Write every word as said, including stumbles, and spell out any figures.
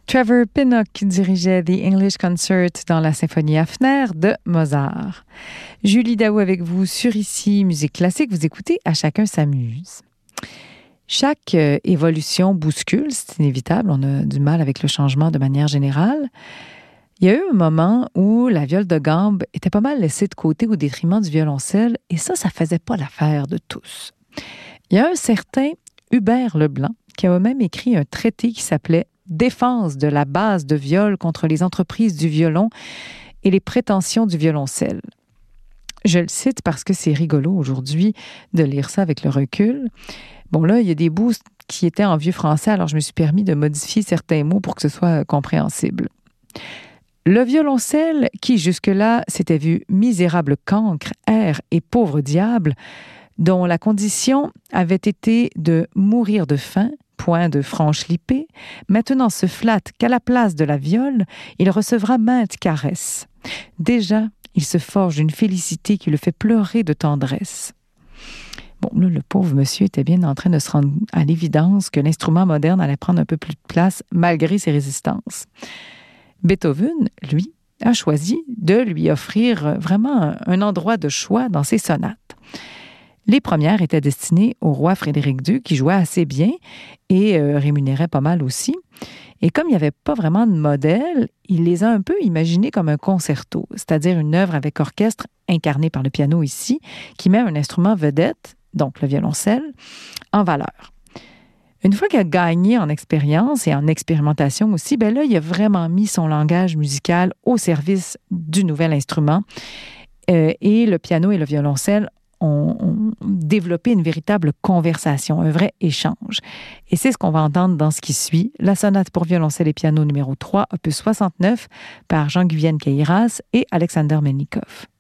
Trevor Pinnock dirigeait The English Concert dans la symphonie Hafner de Mozart. Julie Daou avec vous sur Ici Musique Classique. Vous écoutez À chacun s'amuse. Chaque euh, évolution bouscule, c'est inévitable. On a du mal avec le changement de manière générale. Il y a eu un moment où la viole de gambe était pas mal laissée de côté au détriment du violoncelle, et ça, ça faisait pas l'affaire de tous. Il y a un certain Hubert Leblanc qui a même écrit un traité qui s'appelait Défense de la base de viol contre les entreprises du violon et les prétentions du violoncelle. Je le cite parce que c'est rigolo aujourd'hui de lire ça avec le recul. Bon, là, il y a des bouts qui étaient en vieux français, alors je me suis permis de modifier certains mots pour que ce soit compréhensible. Le violoncelle, qui jusque-là s'était vu misérable cancre, air et pauvre diable, dont la condition avait été de mourir de faim, point de franche lipée, maintenant se flatte qu'à la place de la viole, il recevra maintes caresses. Déjà, il se forge une félicité qui le fait pleurer de tendresse. Bon, là, le pauvre monsieur était bien en train de se rendre à l'évidence que l'instrument moderne allait prendre un peu plus de place malgré ses résistances. Beethoven, lui, a choisi de lui offrir vraiment un endroit de choix dans ses sonates. Les premières étaient destinées au roi Frédéric deux, qui jouait assez bien et euh, rémunérait pas mal aussi. Et comme il n'y avait pas vraiment de modèle, il les a un peu imaginées comme un concerto, c'est-à-dire une œuvre avec orchestre incarnée par le piano ici, qui met un instrument vedette, donc le violoncelle, en valeur. Une fois qu'il a gagné en expérience et en expérimentation aussi, ben là, il a vraiment mis son langage musical au service du nouvel instrument. Euh, et le piano et le violoncelle ont, ont développé une véritable conversation, un vrai échange. Et c'est ce qu'on va entendre dans ce qui suit, la sonate pour violoncelle et piano numéro trois, opus soixante-neuf, par Jean-Guyenne Queyras et Alexander Melnikov.